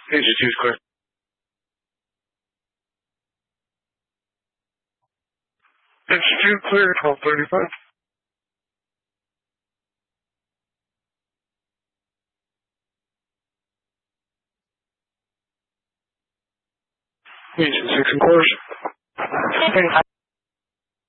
Engine 2 is clear. Engine 2 clear, 1235. Engine 6 in course.